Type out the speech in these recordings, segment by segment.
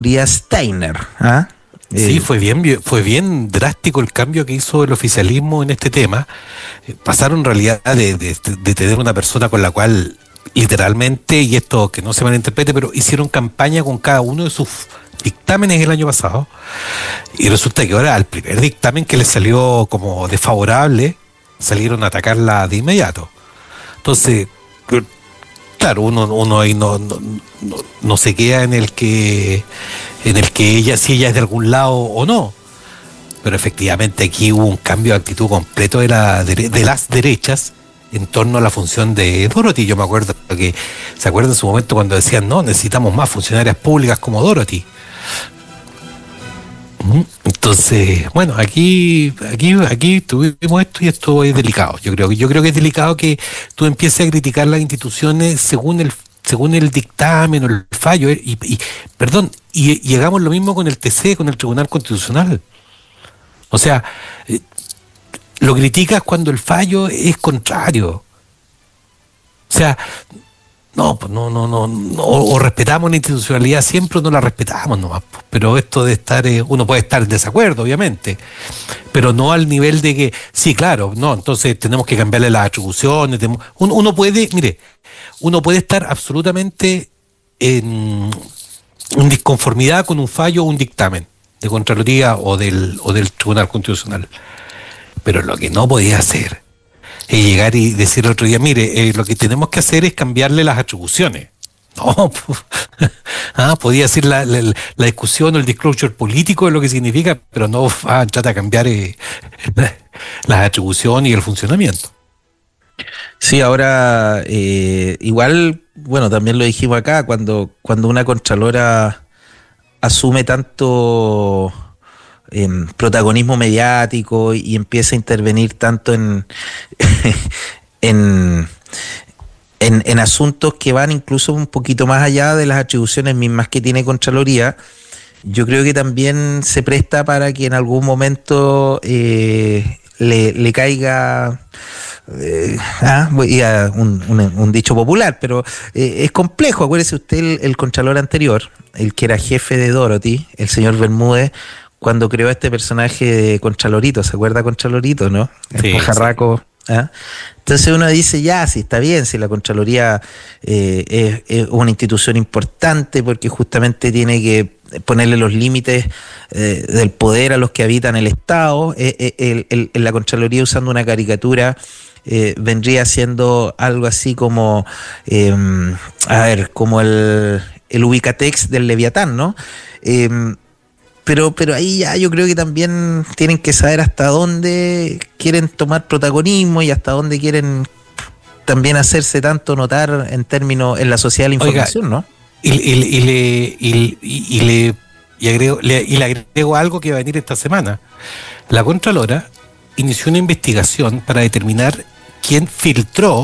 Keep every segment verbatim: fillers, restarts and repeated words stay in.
Steiner. ¿Ah? Sí, fue bien, fue bien drástico el cambio que hizo el oficialismo en este tema. Pasaron en realidad de, de, de tener una persona con la cual literalmente, y esto que no se malinterprete, pero hicieron campaña con cada uno de sus dictámenes el año pasado, y resulta que ahora al primer dictamen que les salió como desfavorable, salieron a atacarla de inmediato. Entonces, claro, uno, uno ahí no, no, no, no se queda en el que en el que ella, si ella es de algún lado o no. Pero efectivamente aquí hubo un cambio de actitud completo de, la, de, de las derechas en torno a la función de Dorothy. Yo me acuerdo que, ¿se acuerdan en su momento cuando decían, no, necesitamos más funcionarias públicas como Dorothy? Entonces, bueno, aquí, aquí, aquí tuvimos esto y esto es delicado. Yo creo que, yo creo que es delicado que tú empieces a criticar las instituciones según el, según el dictamen o el fallo, y, y perdón, y, y hagamos lo mismo con el T C, con el Tribunal Constitucional. O sea, eh, lo criticas cuando el fallo es contrario. O sea, no, pues no, no, no, no, o respetamos la institucionalidad siempre o no la respetamos nomás. Pero esto de estar, eh, uno puede estar en desacuerdo, obviamente, pero no al nivel de que, sí, claro, no, entonces tenemos que cambiarle las atribuciones. Tenemos, uno, uno puede, mire, uno puede estar absolutamente en, en disconformidad con un fallo o un dictamen de Contraloría o del, o del Tribunal Constitucional. Pero lo que no podía hacer es llegar y decir el otro día, mire, eh, lo que tenemos que hacer es cambiarle las atribuciones. No, pues, ah, podía decir la, la, la discusión o el disclosure político de lo que significa, pero no ah, trata de cambiar eh, la, las atribuciones y el funcionamiento. Sí, ahora eh, igual, bueno, también lo dijimos acá, cuando, cuando una contralora asume tanto eh, protagonismo mediático y empieza a intervenir tanto en, en, en, en asuntos que van incluso un poquito más allá de las atribuciones mismas que tiene Contraloría, yo creo que también se presta para que en algún momento eh, le, le caiga... Eh, ah, voy a un, un, un dicho popular, pero eh, es complejo. Acuérdese usted el, el contralor anterior, el que era jefe de Dorothy, el señor Bermúdez, cuando creó este personaje de Contralorito. ¿Se acuerda Contralorito, no? El Sí, pajarraco. Sí. ¿Ah? Entonces uno dice, ya, sí, está bien, si la Contraloría eh, es, es una institución importante porque justamente tiene que ponerle los límites eh, del poder a los que habitan el Estado. Eh, eh, el, el, el, la Contraloría, usando una caricatura, eh, vendría siendo algo así como, eh, a ver, como el, el Ubicatex del Leviatán, ¿no? Eh, Pero, pero ahí ya yo creo que también tienen que saber hasta dónde quieren tomar protagonismo y hasta dónde quieren también hacerse tanto notar en términos en la sociedad de la información. Oiga, ¿no? Y, y, y le y, y, y le y agrego, le, y le agrego algo que va a venir esta semana. La Contralora inició una investigación para determinar quién filtró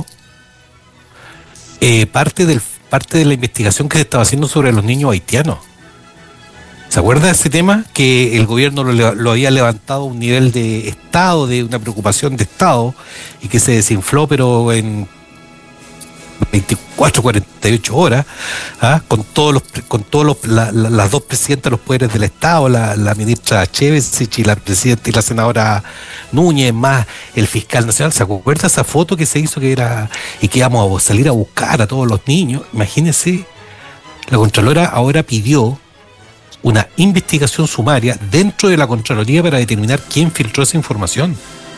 eh, parte del parte de la investigación que se estaba haciendo sobre los niños haitianos. ¿Se acuerda de ese tema? Que el gobierno lo, lo había levantado a un nivel de Estado, de una preocupación de Estado, y que se desinfló, pero en veinticuatro, cuarenta y ocho horas, ¿ah? con todos los, con todos los, la, la, las dos presidentas de los poderes del Estado, la, la ministra Chevesich y la presidenta y la senadora Núñez, más el fiscal nacional. ¿Se acuerda esa foto que se hizo que era, y que íbamos a salir a buscar a todos los niños? Imagínense, la Contralora ahora pidió una investigación sumaria dentro de la Contraloría para determinar quién filtró esa información.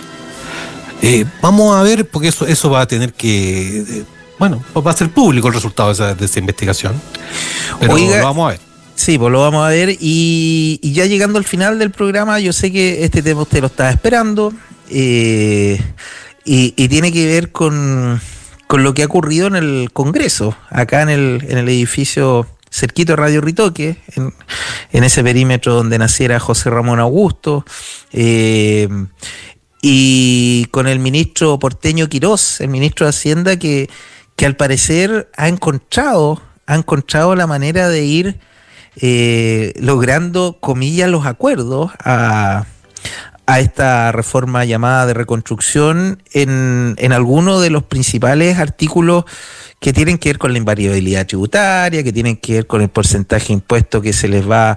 Eh, vamos a ver, porque eso, eso va a tener que... Eh, bueno, va a ser público el resultado de esa, de esa investigación. Pero Oiga, lo vamos a ver. Sí, pues lo vamos a ver. Y, y ya llegando al final del programa, yo sé que este tema usted lo estaba esperando. Eh, y, y tiene que ver con, con lo que ha ocurrido en el Congreso, acá en el, en el edificio cerquito de Radio Ritoque, en, en ese perímetro donde naciera José Ramón Augusto, eh, y con el ministro porteño Quirós, el ministro de Hacienda, que, que al parecer ha encontrado, ha encontrado la manera de ir eh, logrando, comillas, los acuerdos a, a esta reforma llamada de reconstrucción en, en algunos de los principales artículos que tienen que ver con la invariabilidad tributaria, que tienen que ver con el porcentaje de impuesto que se les va